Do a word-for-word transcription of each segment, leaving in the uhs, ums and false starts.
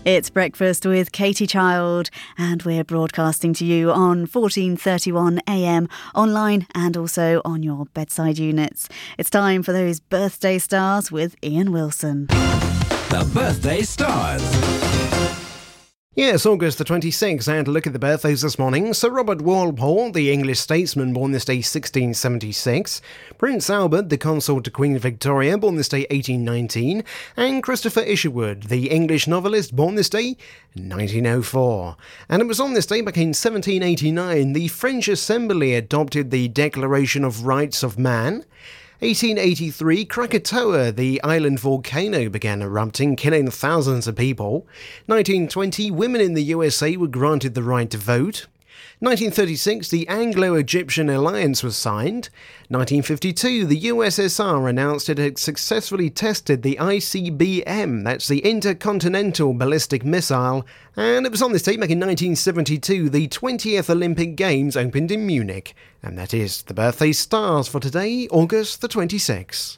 It's Breakfast with Katie Child, and we're broadcasting to you on fourteen thirty-one A M, online and also on your bedside units. It's time for those birthday stars with Ian Wilson. The Birthday Stars. Yes, August the twenty-sixth, and look at the birthdays this morning. Sir Robert Walpole, the English statesman, born this day sixteen seventy-six. Prince Albert, the consort to Queen Victoria, born this day eighteen nineteen. And Christopher Isherwood, the English novelist, born this day nineteen oh four. And it was on this day back in seventeen eighty-nine the French Assembly adopted the Declaration of Rights of Man. eighteen eighty-three, Krakatoa, the island volcano, began erupting, killing thousands of people. nineteen twenty, women in the U S A were granted the right to vote. nineteen thirty-six, the Anglo-Egyptian Alliance was signed. nineteen fifty-two, the U S S R announced it had successfully tested the I C B M, that's the Intercontinental Ballistic Missile, and it was on this date back in nineteen seventy-two the twentieth Olympic Games opened in Munich. And that is the birthday stars for today, August the twenty-sixth.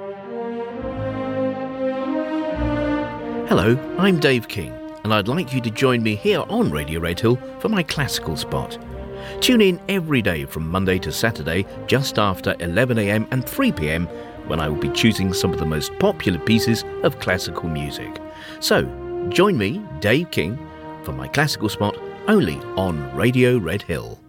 Hello, I'm Dave King, and I'd like you to join me here on Radio Redhill for my classical spot. Tune in every day from Monday to Saturday just after eleven a m and three p m when I will be choosing some of the most popular pieces of classical music. So, join me, Dave King, for my classical spot only on Radio Redhill.